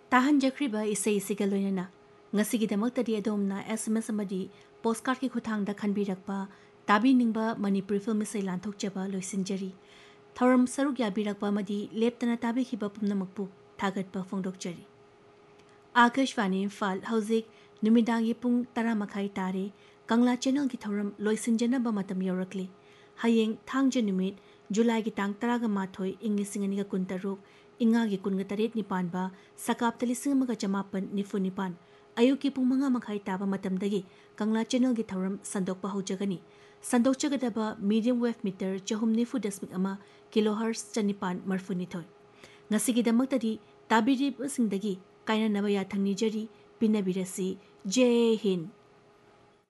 ताहनजख्रिबा इसई सिगा लोइनना ngasigidamaktadi adomna SMS amadi postcard ki khuthangda khanbirakpa tabininba Manipuri film isai lanthokchaba loisinjari thoram saruk yabirakpa amadi leptana tabikhiba pumnamakpu thagatpa phongdokjari Akashvani Imphal hauzik numidangi pung 10 makhai tare Kangla channel ki thoram loisinjanaba matam yorakli hayeng thangje numit July ki tang 18 inglisingani ga kuntaruk inga gi kunga taret nipan ba sakap talising maga jamapan nifu nipan ayuki pung manga makhai taba matamdagi Kangla channel gi thoram sandokpa haujagani sandokchagadaba medium wave meter chahum nifu dasmik ama kilohertz chanipan marfuni thoi ngasigi damaktadi tabiri singdagi kaina nabaya thangnijari pinabirasi jai hind